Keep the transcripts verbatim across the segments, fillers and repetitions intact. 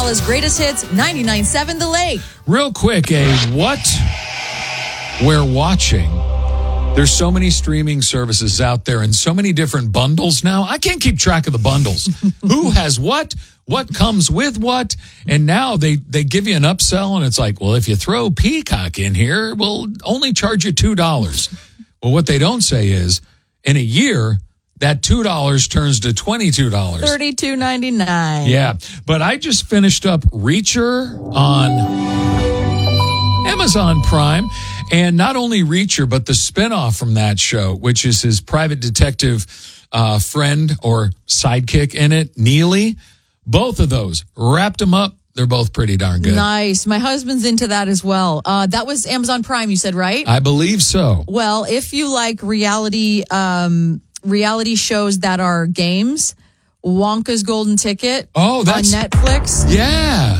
Kamala's greatest hits, ninety-nine point seven The Lake. Real quick, a what we're watching. There's so many streaming services out there and so many different bundles now. I can't keep track of the bundles. Who has what? What comes with what? And now they, they give you an upsell, and it's like, well, if you throw Peacock in here, we'll only charge you two dollars. Well, what they don't say is, in a year, that two dollars turns to twenty-two dollars. thirty-two ninety-nine. Yeah, but I just finished up Reacher on Amazon Prime. And not only Reacher, but the spinoff from that show, which is his private detective uh, friend or sidekick in it, Neely. Both of those, wrapped them up. They're both pretty darn good. Nice. My husband's into that as well. Uh, that was Amazon Prime, you said, right? I believe so. Well, if you like reality um, reality shows that are games, Wonka's Golden Ticket oh, that's, on Netflix. Yeah.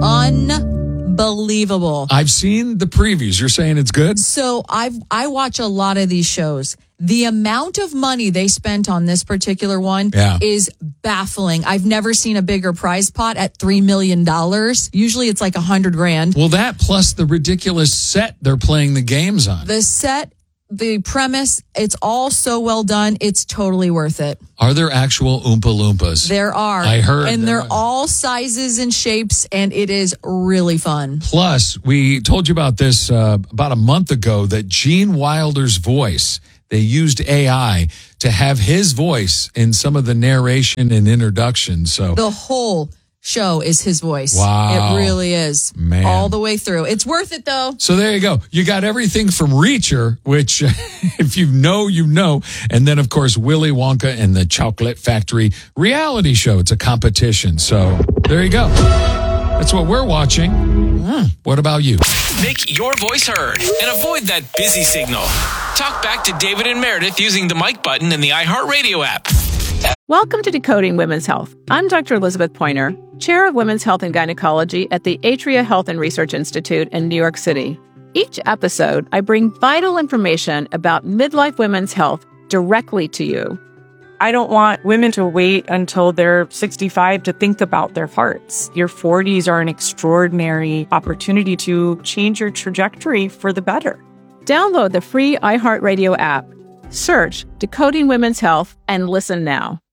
Unbelievable. I've seen the previews. You're saying it's good? So I've I watch a lot of these shows. The amount of money they spent on this particular one yeah. is baffling. I've never seen a bigger prize pot at three million dollars. Usually it's like a hundred grand. Well, that plus the ridiculous set they're playing the games on. The set, the premise, it's all so well done. It's totally worth it. Are there actual Oompa Loompas? There are. I heard. And they're are. all sizes and shapes, and it is really fun. Plus, we told you about this uh, about a month ago, that Gene Wilder's voice, they used A I to have his voice in some of the narration and introduction. So the whole show is his voice. Wow. It really is. Man. All the way through. It's worth it, though. So there you go. You got everything from Reacher, which if you know, you know. And then, of course, Willy Wonka and the Chocolate Factory reality show. It's a competition. So there you go. That's what we're watching. Mm. What about you? Make your voice heard and avoid that busy signal. Talk back to David and Meredith using the mic button in the iHeartRadio app. Welcome to Decoding Women's Health. I'm Doctor Elizabeth Pointer, Chair of Women's Health and Gynecology at the Atria Health and Research Institute in New York City. Each episode, I bring vital information about midlife women's health directly to you. I don't want women to wait until they're sixty-five to think about their farts. Your forties are an extraordinary opportunity to change your trajectory for the better. Download the free iHeartRadio app. Search Decoding Women's Health and listen now.